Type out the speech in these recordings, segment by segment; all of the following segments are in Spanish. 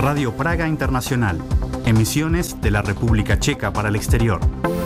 Radio Praga Internacional, emisiones de la República Checa para el exterior.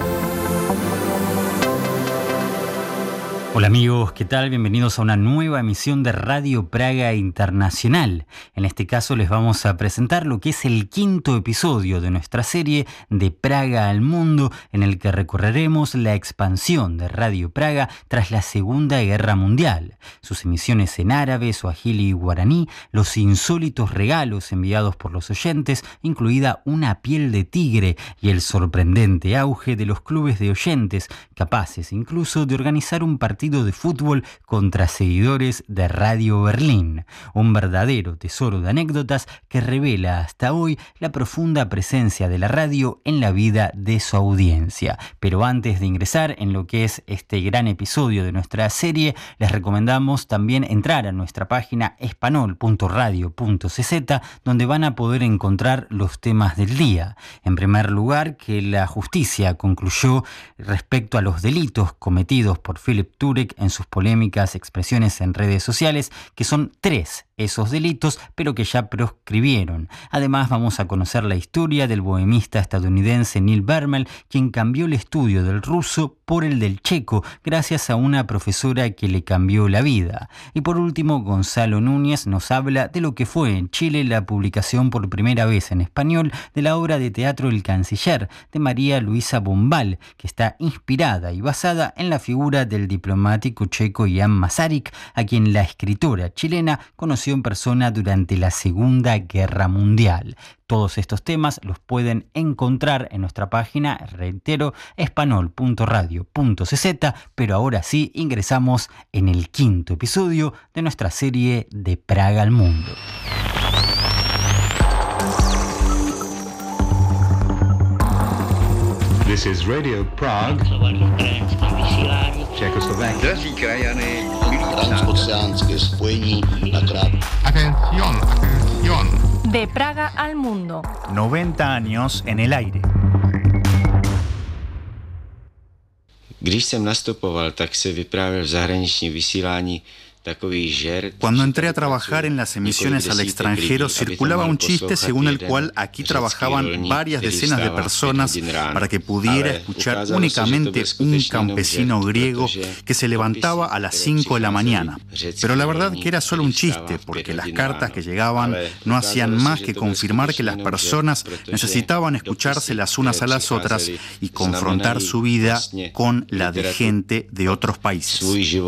Hola amigos, ¿qué tal? Bienvenidos a una nueva emisión de Radio Praga Internacional. En este caso les vamos a presentar lo que es el quinto episodio de nuestra serie De Praga al Mundo, en el que recorreremos la expansión de Radio Praga tras la Segunda Guerra Mundial, sus emisiones en árabe, suajili y guaraní, los insólitos regalos enviados por los oyentes, incluida una piel de tigre, y el sorprendente auge de los clubes de oyentes, capaces incluso de organizar un partido de fútbol contra seguidores de Radio Berlín. Un verdadero tesoro de anécdotas que revela hasta hoy la profunda presencia de la radio en la vida de su audiencia. Pero antes de ingresar en lo que es este gran episodio de nuestra serie, les recomendamos también entrar a nuestra página espanol.radio.cz, donde van a poder encontrar los temas del día. En primer lugar, que la justicia concluyó respecto a los delitos cometidos por Philip Turek en sus polémicas expresiones en redes sociales, que son 3 esos delitos, pero que ya proscribieron. Además, vamos a conocer la historia del bohemista estadounidense Neil Bermel, quien cambió el estudio del ruso por el del checo, gracias a una profesora que le cambió la vida. Y por último, Gonzalo Núñez nos habla de lo que fue en Chile la publicación por primera vez en español de la obra de teatro El Canciller, de María Luisa Bombal, que está inspirada y basada en la figura del diplomático checo Jan Masaryk, a quien la escritora chilena conoció en persona durante la Segunda Guerra Mundial. Todos estos temas los pueden encontrar en nuestra página, reitero, espanol.radio.cz, pero ahora sí ingresamos en el quinto episodio de nuestra serie De Praga al Mundo. This is Radio Prague, Czechoslovakia. Transoceánské spojení na krát. Atención, atención. De Praga al Mundo. 90 años en el aire. Když jsem nastupoval, tak se vyprávěl v zahraničním vysílání. Cuando entré a trabajar en las emisiones al extranjero, circulaba un chiste según el cual aquí trabajaban varias decenas de personas para que pudiera escuchar únicamente un campesino griego que se levantaba a las 5 de la mañana. Pero la verdad que era solo un chiste, porque las cartas que llegaban no hacían más que confirmar que las personas necesitaban escucharse las unas a las otras y confrontar su vida con la de gente de otros países.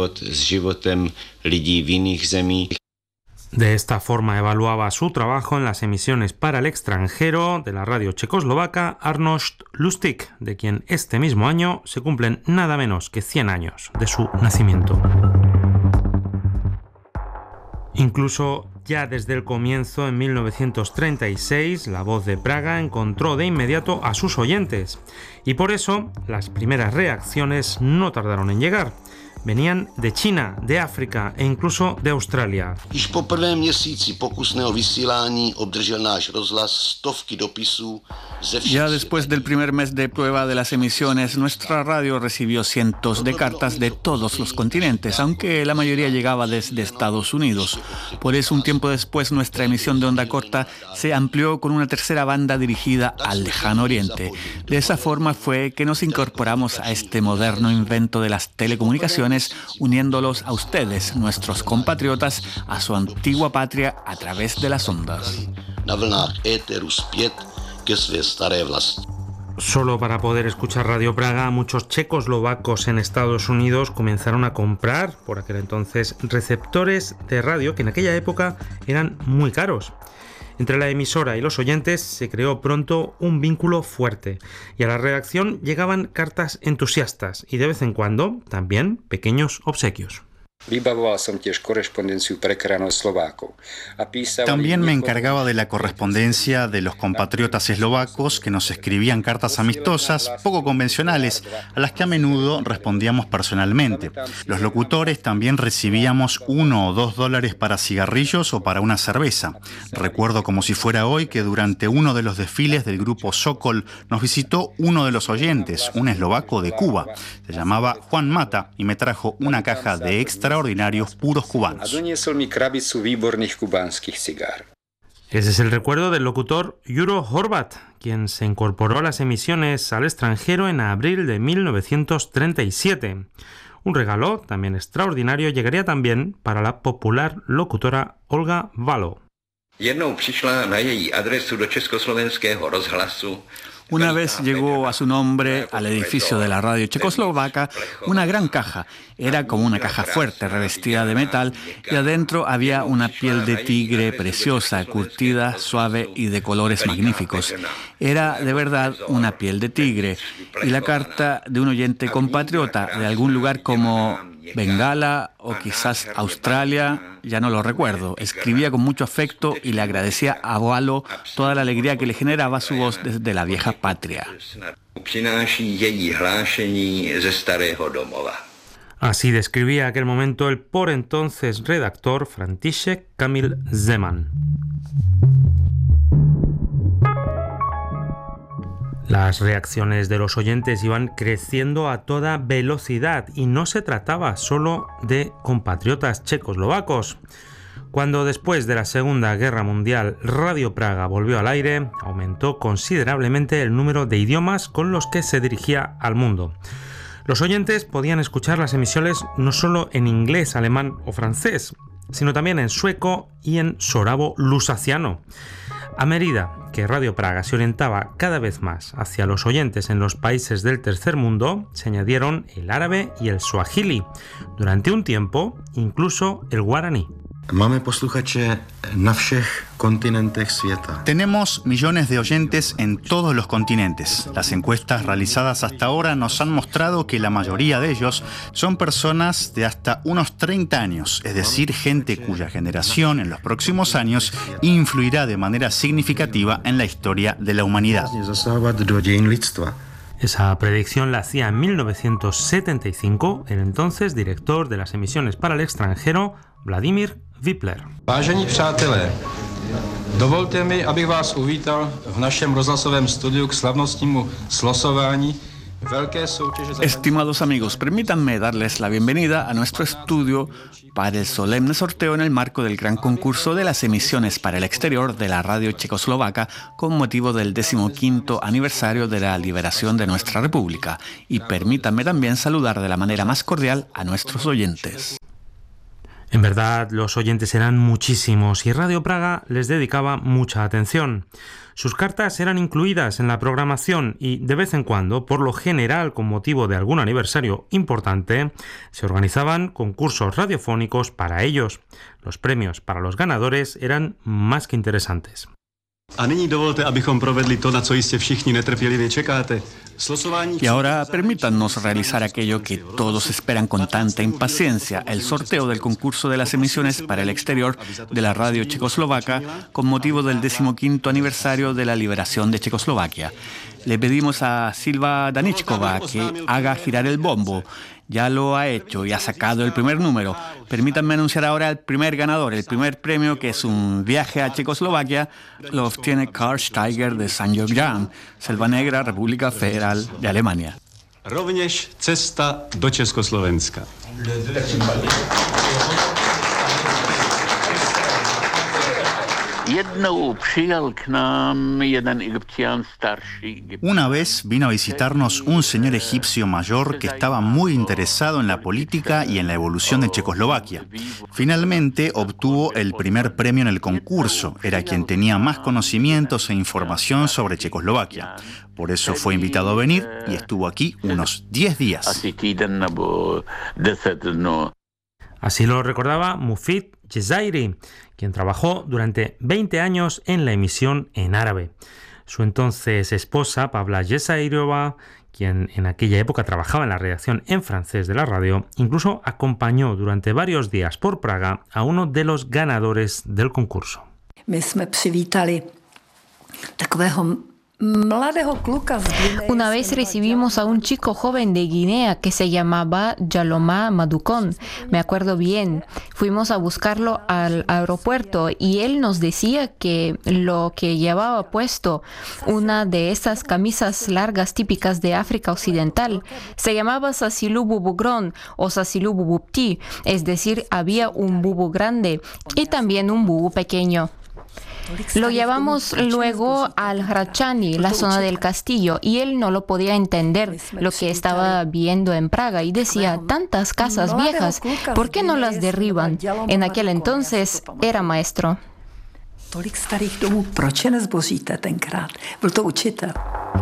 De esta forma evaluaba su trabajo en las emisiones para el extranjero de la radio checoslovaca Arnošt Lustig, de quien este mismo año se cumplen nada menos que 100 años de su nacimiento. Incluso ya desde el comienzo, en 1936, La Voz de Praga encontró de inmediato a sus oyentes, y por eso las primeras reacciones no tardaron en llegar. Venían de China, de África e incluso de Australia. Již po prvém měsíci pokusného vysílání obdržel náš rozhlas stovky dopisů ze všech. Ya después del primer mes de prueba de las emisiones, nuestra radio recibió cientos de cartas de todos los continentes, aunque la mayoría llegaba desde Estados Unidos. Por eso, un tiempo después, nuestra emisión de onda corta se amplió con una tercera banda dirigida al lejano oriente. De esa forma fue que nos incorporamos a este moderno invento de las telecomunicaciones, uniéndolos a ustedes, nuestros compatriotas, a su antigua patria a través de las ondas. Na vlnách éteru zpět ke své staré vlasti. Solo para poder escuchar Radio Praga, muchos checoslovacos en Estados Unidos comenzaron a comprar, por aquel entonces, receptores de radio que en aquella época eran muy caros. Entre la emisora y los oyentes se creó pronto un vínculo fuerte, y a la redacción llegaban cartas entusiastas y de vez en cuando también pequeños obsequios. También me encargaba de la correspondencia de los compatriotas eslovacos que nos escribían cartas amistosas, poco convencionales, a las que a menudo respondíamos personalmente. Los locutores también recibíamos $1 o $2 para cigarrillos o para una cerveza. Recuerdo como si fuera hoy que durante uno de los desfiles del grupo Sokol nos visitó uno de los oyentes, un eslovaco de Cuba. Se llamaba Juan Mata y me trajo una caja de extraordinarios puros cubanos. Ese es el recuerdo del locutor Juro Horvat, quien se incorporó a las emisiones al extranjero en abril de 1937. Un regalo también extraordinario llegaría también para la popular locutora Olga Valo. Una vez llegó a su nombre al edificio de la radio checoslovaca una gran caja. Era como una caja fuerte, revestida de metal, y adentro había una piel de tigre preciosa, curtida, suave y de colores magníficos. Era de verdad una piel de tigre. Y la carta de un oyente compatriota de algún lugar como Bengala o quizás Australia, ya no lo recuerdo. Escribía con mucho afecto y le agradecía a Valo toda la alegría que le generaba su voz desde la vieja patria. Así describía aquel momento el por entonces redactor František Kamil Zeman. Las reacciones de los oyentes iban creciendo a toda velocidad y no se trataba solo de compatriotas checoslovacos. Cuando después de la Segunda Guerra Mundial Radio Praga volvió al aire, aumentó considerablemente el número de idiomas con los que se dirigía al mundo. Los oyentes podían escuchar las emisiones no solo en inglés, alemán o francés, sino también en sueco y en sorabo lusaciano. A medida que Radio Praga se orientaba cada vez más hacia los oyentes en los países del tercer mundo, se añadieron el árabe y el suajili. Durante un tiempo, incluso el guaraní. Tenemos millones de oyentes en todos los continentes. Las encuestas realizadas hasta ahora nos han mostrado que la mayoría de ellos son personas de hasta unos 30 años, es decir, gente cuya generación en los próximos años influirá de manera significativa en la historia de la humanidad. Esa predicción la hacía en 1975 el entonces director de las emisiones para el extranjero, Vladimir Wipler. Vážení přátelé, dovolte mi, abych vás uvítal v našem rozhlasovém studiu k slavnostnímu slosování velké soutěže. Estimados amigos, permítanme darles la bienvenida a nuestro estudio para el solemne sorteo en el marco del gran concurso de las emisiones para el exterior de la radio checoslovaca con motivo del 15º aniversario de la liberación de nuestra república. Y permítanme también saludar de la manera más cordial a nuestros oyentes. En verdad, los oyentes eran muchísimos y Radio Praga les dedicaba mucha atención. Sus cartas eran incluidas en la programación y, de vez en cuando, por lo general con motivo de algún aniversario importante, se organizaban concursos radiofónicos para ellos. Los premios para los ganadores eran más que interesantes. Y ahora permítanos realizar aquello que todos esperan con tanta impaciencia, el sorteo del concurso de las emisiones para el exterior de la radio checoslovaca con motivo del 15º aniversario de la liberación de Checoslovaquia. Le pedimos a Silva Daničková que haga girar el bombo. Ya lo ha hecho y ha sacado el primer número. Permítanme anunciar ahora el primer ganador. El primer premio, que es un viaje a Checoslovaquia, lo obtiene Karl Steiger de St. Georgian, Selva Negra, República Federal de Alemania. Rovněž cesta do Československa. Una vez vino a visitarnos un señor egipcio mayor que estaba muy interesado en la política y en la evolución de Checoslovaquia. Finalmente obtuvo el primer premio en el concurso. Era quien tenía más conocimientos e información sobre Checoslovaquia. Por eso fue invitado a venir y estuvo aquí unos 10 días. Así lo recordaba Mufid Jezairi, quien trabajó durante 20 años en la emisión en árabe. Su entonces esposa, Pavla Jezairiova, quien en aquella época trabajaba en la redacción en francés de la radio, incluso acompañó durante varios días por Praga a uno de los ganadores del concurso. Una vez recibimos a un chico joven de Guinea que se llamaba Jaloma Madukon. Me acuerdo bien. Fuimos a buscarlo al aeropuerto y él nos decía que lo que llevaba puesto, una de esas camisas largas típicas de África Occidental, se llamaba Sasilu Bubugron o Sasilu Bubupti, es decir, había un bubu grande y también un bubu pequeño. Lo llevamos luego al Hradčany, la zona del castillo, y él no lo podía entender lo que estaba viendo en Praga y decía, tantas casas viejas, ¿por qué no las derriban? En aquel entonces era maestro. Tolik starých domů, proč je nezboříte tenkrát? Byl to učitel.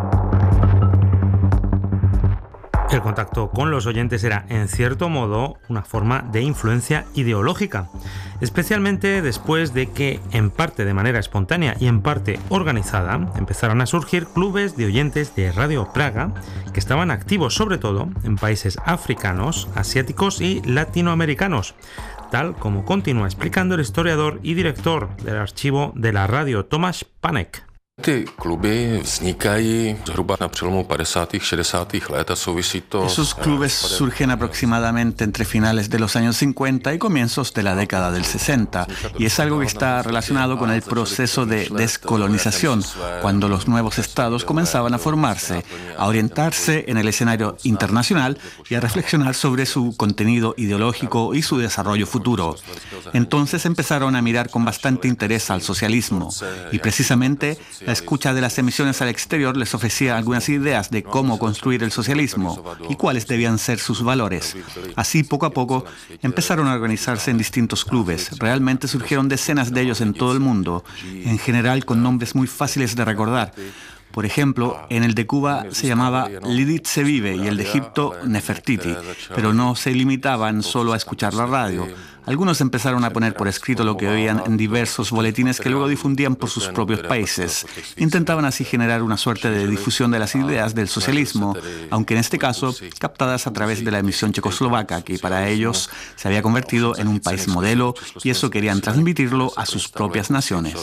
El contacto con los oyentes era, en cierto modo, una forma de influencia ideológica, especialmente después de que, en parte de manera espontánea y en parte organizada, empezaron a surgir clubes de oyentes de Radio Praga que estaban activos sobre todo en países africanos, asiáticos y latinoamericanos, tal como continúa explicando el historiador y director del archivo de la radio Tomáš Panek. Ty kluby vznikají zhruba na přelomu 50. 60. let a souvisí to. Esos clubes surgen aproximadamente entre finales de los años 50 y comienzos de la década del 60, y es algo que está relacionado con el proceso de descolonización, cuando los nuevos estados comenzaban a formarse, a orientarse en el escenario internacional y a reflexionar sobre su contenido ideológico y su desarrollo futuro. Entonces empezaron a mirar con bastante interés al socialismo, y precisamente la escucha de las emisiones al exterior les ofrecía algunas ideas de cómo construir el socialismo y cuáles debían ser sus valores. Así, poco a poco, empezaron a organizarse en distintos clubes. Realmente surgieron decenas de ellos en todo el mundo, en general con nombres muy fáciles de recordar. Por ejemplo, en el de Cuba se llamaba Lidice Vive y el de Egipto Nefertiti, pero no se limitaban solo a escuchar la radio. Algunos empezaron a poner por escrito lo que oían en diversos boletines que luego difundían por sus propios países. Intentaban así generar una suerte de difusión de las ideas del socialismo, aunque en este caso captadas a través de la emisión checoslovaca, que para ellos se había convertido en un país modelo, y eso querían transmitirlo a sus propias naciones.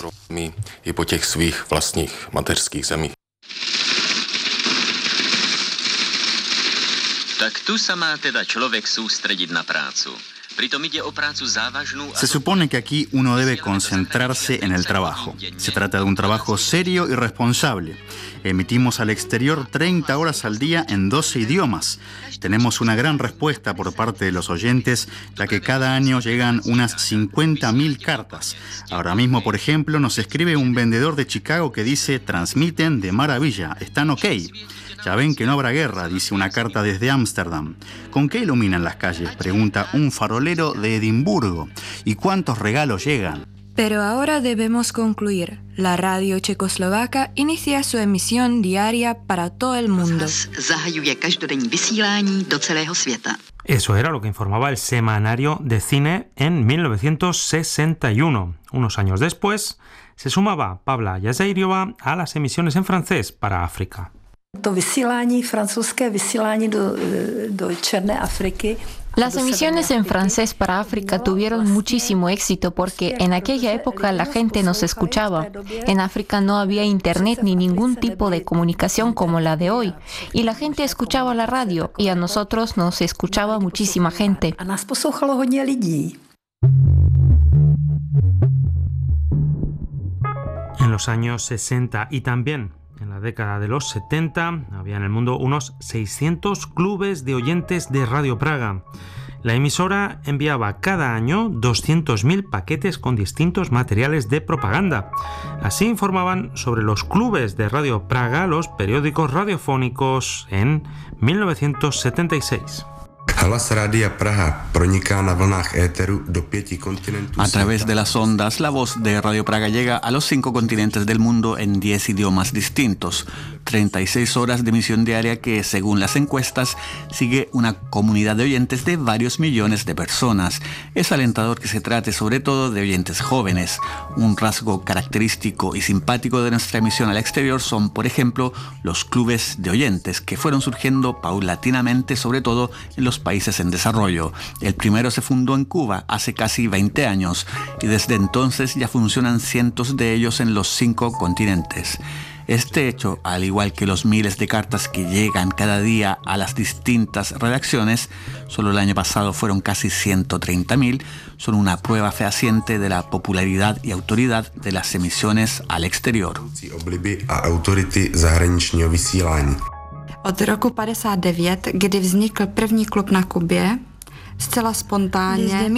Tak tu sa má teda človek sústrediť na prácu. Se supone que aquí uno debe concentrarse en el trabajo. Se trata de un trabajo serio y responsable. Emitimos al exterior 30 horas al día en 12 idiomas. Tenemos una gran respuesta por parte de los oyentes, ya que cada año llegan unas 50.000 cartas. Ahora mismo, por ejemplo, nos escribe un vendedor de Chicago que dice: transmiten de maravilla, están ok. Ya ven que no habrá guerra, dice una carta desde Ámsterdam. ¿Con qué iluminan las calles?, pregunta un farolero de Edimburgo. ¿Y cuántos regalos llegan? Pero ahora debemos concluir. La radio checoslovaca inicia su emisión diaria para todo el mundo. Eso era lo que informaba el Semanario de Cine en 1961. Unos años después, se sumaba Pavla Jazayriova a las emisiones en francés para África. Las emisiones en francés para África tuvieron muchísimo éxito porque en aquella época la gente nos escuchaba. En África no había internet ni ningún tipo de comunicación como la de hoy. Y la gente escuchaba la radio y a nosotros nos escuchaba muchísima gente. En los años 60 y también en la década de los 70 había en el mundo unos 600 clubes de oyentes de Radio Praga. La emisora enviaba cada año 200.000 paquetes con distintos materiales de propaganda. Así informaban sobre los clubes de Radio Praga los periódicos radiofónicos en 1976. A través de las ondas, la voz de Radio Praga llega a los 5 continentes del mundo en 10 idiomas distintos. 36 horas de emisión diaria que, según las encuestas, sigue una comunidad de oyentes de varios millones de personas. Es alentador que se trate sobre todo de oyentes jóvenes. Un rasgo característico y simpático de nuestra emisión al exterior son, por ejemplo, los clubes de oyentes, que fueron surgiendo paulatinamente, sobre todo en los países en desarrollo. El primero se fundó en Cuba hace casi 20 años y desde entonces ya funcionan cientos de ellos en los 5 continentes. Este hecho, al igual que los miles de cartas que llegan cada día a las distintas redacciones, solo el año pasado fueron casi 130.000, son una prueba fehaciente de la popularidad y autoridad de las emisiones al exterior. Od roku 59, kdy vznikl první klub na Kubě, Desde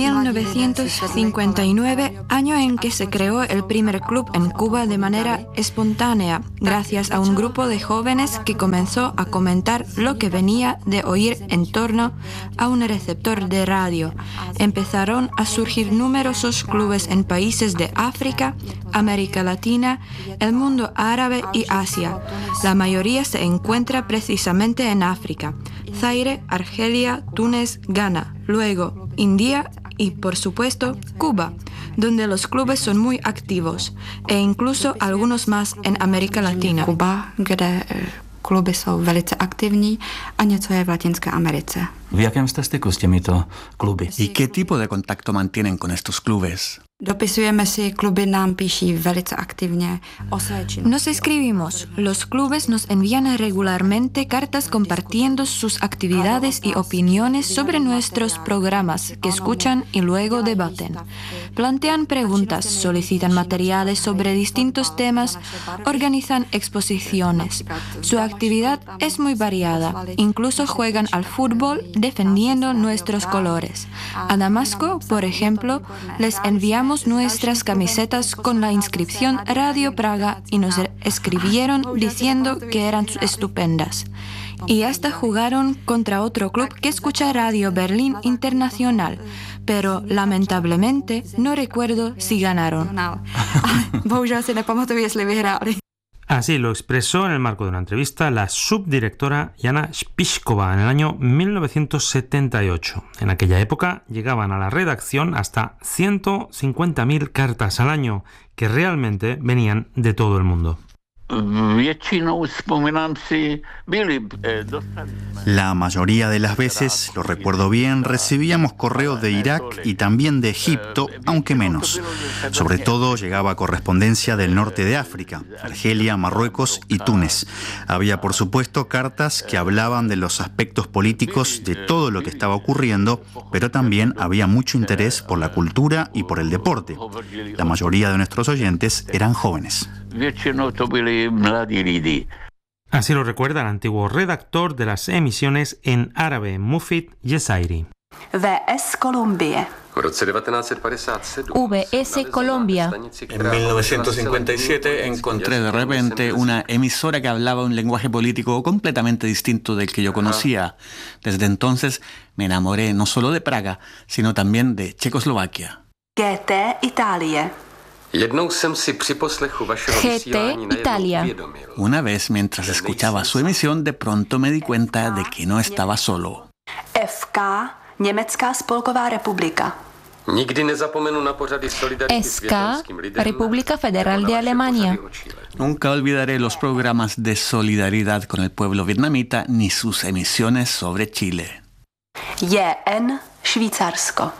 1959, año en que se creó el primer club en Cuba de manera espontánea, gracias a un grupo de jóvenes que comenzó a comentar lo que venía de oír en torno a un receptor de radio. Empezaron a surgir numerosos clubes en países de África, América Latina, el mundo árabe y Asia. La mayoría se encuentra precisamente en África: Zaire, Argelia, Túnez, Ghana, luego India y, por supuesto, Cuba, donde los clubes son muy activos, e incluso algunos más en América Latina. Kuba, kde kluby jsou velice aktivní, a něco je v Latinské Americe. V jakém jste styku s těmito kluby? ¿Y qué tipo de contacto mantienen con estos clubes? Dopisujeme si, kluby nám píší velice aktivně o své činnosti. Nos escribimos. Los clubes nos envían regularmente cartas compartiendo sus actividades y opiniones sobre nuestros programas que escuchan y luego debaten. Plantean preguntas, solicitan materiales sobre distintos temas, organizan exposiciones. Su actividad es muy variada. Incluso juegan al fútbol defendiendo nuestros colores. A Damasco, por ejemplo, les enviamos nuestras camisetas con la inscripción Radio Praga y nos escribieron diciendo que eran estupendas. Y hasta jugaron contra otro club que escucha Radio Berlín Internacional, pero lamentablemente no recuerdo si ganaron. Bohužel si nepamatuji, jestli vyhráli. Así lo expresó en el marco de una entrevista la subdirectora Jana Spišková en el año 1978. En aquella época llegaban a la redacción hasta 150.000 cartas al año, que realmente venían de todo el mundo. La mayoría de las veces, lo recuerdo bien, recibíamos correos de Irak y también de Egipto, aunque menos. Sobre todo llegaba correspondencia del norte de África, Argelia, Marruecos y Túnez. Había, por supuesto, cartas que hablaban de los aspectos políticos de todo lo que estaba ocurriendo, pero también había mucho interés por la cultura y por el deporte. La mayoría de nuestros oyentes eran jóvenes. Así lo recuerda el antiguo redactor de las emisiones en árabe, Mufid Yesairi. VS Colombia. VS Colombia. En 1957 encontré de repente una emisora que hablaba un lenguaje político completamente distinto del que yo conocía. Desde entonces me enamoré no solo de Praga, sino también de Checoslovaquia. GT Italia. GT Italia. Una vez, mientras escuchaba su emisión, de pronto me di cuenta de que no estaba solo. FK Německá spolková republika. SK República Federal de Alemania. Nunca olvidaré los programas de solidaridad con el pueblo vietnamita ni sus emisiones sobre Chile. JN Švýcarsko.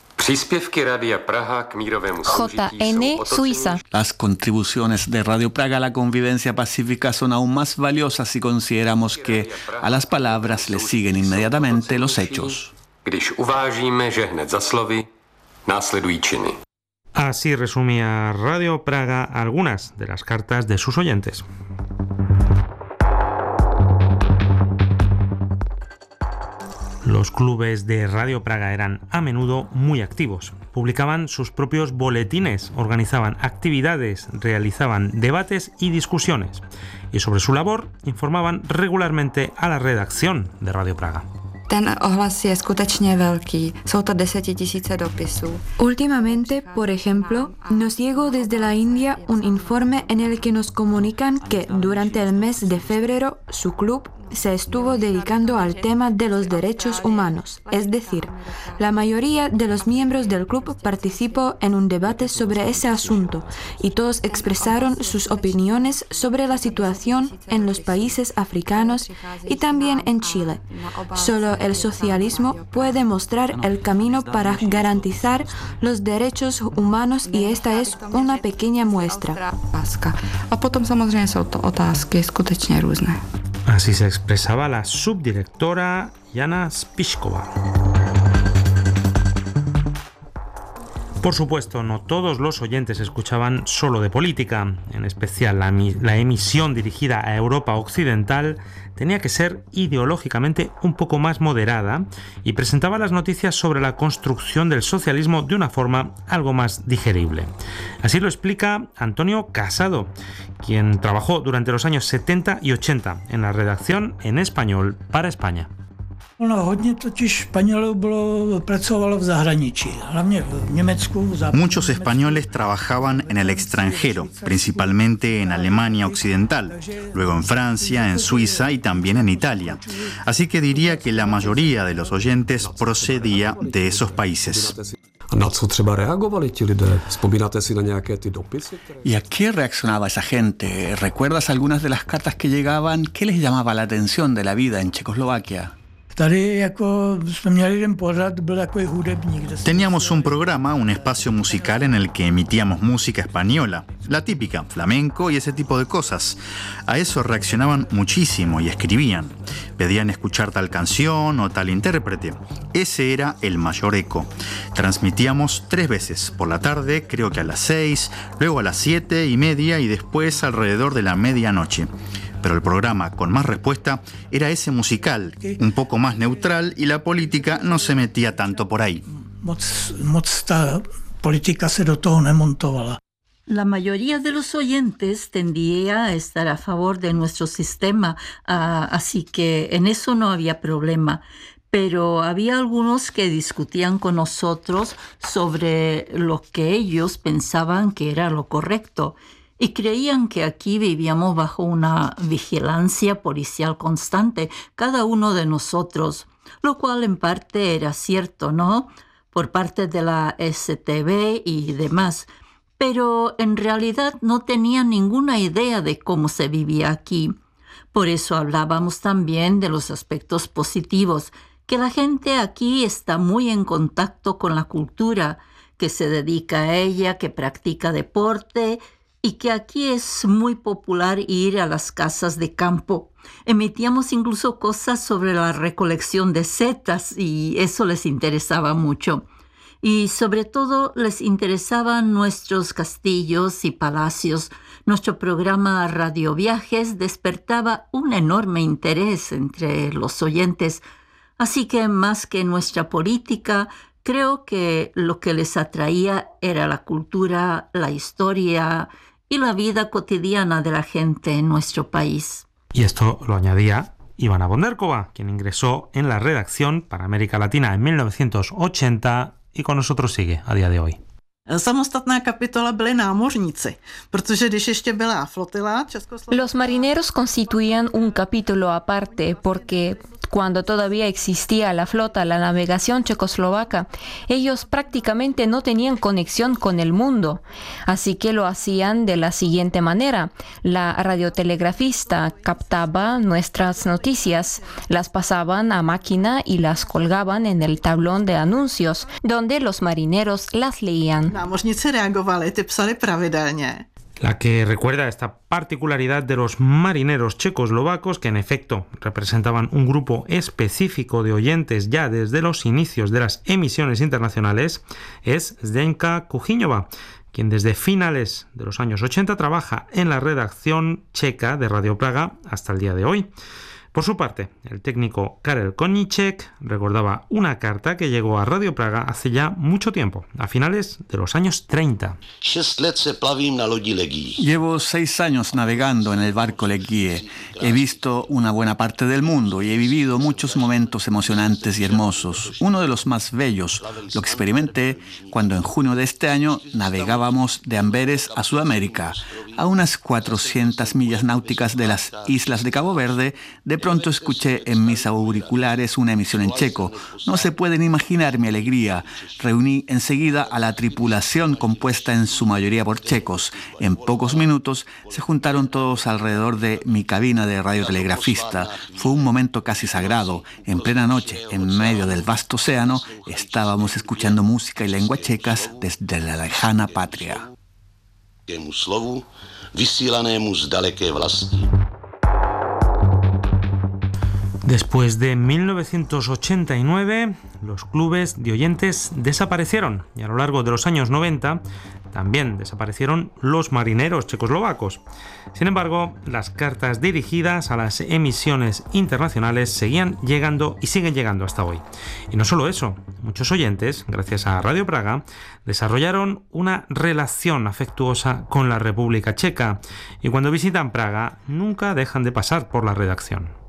JN Suiza. Las contribuciones de Radio Praga a la convivencia pacífica son aún más valiosas si consideramos que a las palabras le siguen inmediatamente los hechos. Así resumía Radio Praga algunas de las cartas de sus oyentes. Los clubes de Radio Praga eran a menudo muy activos. Publicaban sus propios boletines, organizaban actividades, realizaban debates y discusiones. Y sobre su labor informaban regularmente a la redacción de Radio Praga. Ten ohlas je skutečně velký. Jsou to 10,000 dopisů. Últimamente, por ejemplo, nos llegó desde la India un informe en el que nos comunican que durante el mes de febrero su club se estuvo dedicando al tema de los derechos humanos. Es decir, la mayoría de los miembros del club participó en un debate sobre ese asunto y todos expresaron sus opiniones sobre la situación en los países africanos y también en Chile. Solo el socialismo puede mostrar el camino para garantizar los derechos humanos y esta es una pequeña muestra. A potom samozřejmě jsou to otázky skutečně různé. Así se expresaba la subdirectora Jana Spišková. Por supuesto, no todos los oyentes escuchaban solo de política. En especial, la emisión dirigida a Europa Occidental tenía que ser ideológicamente un poco más moderada y presentaba las noticias sobre la construcción del socialismo de una forma algo más digerible. Así lo explica Antonio Casado, quien trabajó durante los años 70 y 80 en la redacción en español para España. Muchos españoles trabajaban en el extranjero, principalmente en Alemania Occidental, luego en Francia, en Suiza y también en Italia. Así que diría que la mayoría de los oyentes procedía de esos países. ¿Y a qué reaccionaba esa gente? ¿Recuerdas algunas de las cartas que llegaban? ¿Qué les llamaba la atención de la vida en Checoslovaquia? Teníamos un programa, un espacio musical en el que emitíamos música española, la típica, flamenco y ese tipo de cosas. A eso reaccionaban muchísimo y escribían. Pedían escuchar tal canción o tal intérprete. Ese era el mayor eco. Transmitíamos 3 veces, por la tarde, creo que a las 6, luego a las 7:30 y después alrededor de la medianoche. Pero el programa con más respuesta era ese musical, un poco más neutral, y la política no se metía tanto por ahí. La mayoría de los oyentes tendía a estar a favor de nuestro sistema, así que en eso no había problema. Pero había algunos que discutían con nosotros sobre lo que ellos pensaban que era lo correcto. Y creían que aquí vivíamos bajo una vigilancia policial constante, cada uno de nosotros, lo cual en parte era cierto, ¿no? Por parte de la STV y demás. Pero en realidad no tenían ninguna idea de cómo se vivía aquí. Por eso hablábamos también de los aspectos positivos, que la gente aquí está muy en contacto con la cultura, que se dedica a ella, que practica deporte, y que aquí es muy popular ir a las casas de campo. Emitíamos incluso cosas sobre la recolección de setas y eso les interesaba mucho. Y sobre todo les interesaban nuestros castillos y palacios. Nuestro programa Radio Viajes despertaba un enorme interés entre los oyentes. Así que más que nuestra política, creo que lo que les atraía era la cultura, la historia y la vida cotidiana de la gente en nuestro país. Y esto lo añadía Ivana Bonderkova, quien ingresó en la redacción para América Latina en 1980 y con nosotros sigue a día de hoy. Los marineros constituían un capítulo aparte porque cuando todavía existía la flota, la navegación checoslovaca, ellos prácticamente no tenían conexión con el mundo. Así que lo hacían de la siguiente manera. La radiotelegrafista captaba nuestras noticias, las pasaban a máquina y las colgaban en el tablón de anuncios, donde los marineros las leían. La que recuerda esta particularidad de los marineros checoslovacos, que en efecto representaban un grupo específico de oyentes ya desde los inicios de las emisiones internacionales, es Zdenka Kuchyňová, quien desde finales de los años 80 trabaja en la redacción checa de Radio Praga hasta el día de hoy. Por su parte, el técnico Karel Koníček recordaba una carta que llegó a Radio Praga hace ya mucho tiempo, a finales de los años 30. Llevo 6 años navegando en el barco Legie. He visto una buena parte del mundo y he vivido muchos momentos emocionantes y hermosos. Uno de los más bellos lo experimenté cuando en junio de este año navegábamos de Amberes a Sudamérica, a unas 400 millas náuticas de las islas de Cabo Verde. De pronto escuché en mis auriculares una emisión en checo. No se pueden imaginar mi alegría. Reuní enseguida a la tripulación compuesta en su mayoría por checos. En pocos minutos se juntaron todos alrededor de mi cabina de radiotelegrafista. Fue un momento casi sagrado. En plena noche, en medio del vasto océano, estábamos escuchando música y lengua checas desde la lejana patria. Después de 1989, los clubes de oyentes desaparecieron y a lo largo de los años 90 también desaparecieron los marineros checoslovacos. Sin embargo, las cartas dirigidas a las emisiones internacionales seguían llegando y siguen llegando hasta hoy. Y no solo eso, muchos oyentes, gracias a Radio Praga, desarrollaron una relación afectuosa con la República Checa y cuando visitan Praga nunca dejan de pasar por la redacción.